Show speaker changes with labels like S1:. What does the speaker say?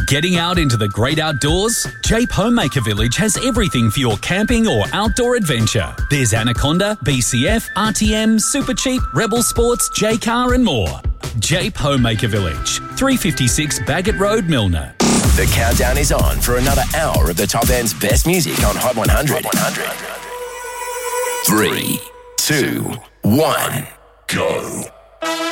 S1: Getting out into the great outdoors? Jape Homemaker Village has everything for your camping or outdoor adventure. There's Anaconda, BCF, RTM, Super Cheap, Rebel Sports, J-Car and more. Jape Homemaker Village, 356 Bagot Road, Milner.
S2: The countdown is on for another hour of the top end's best music on Hot 100. 3, 2, 1, go.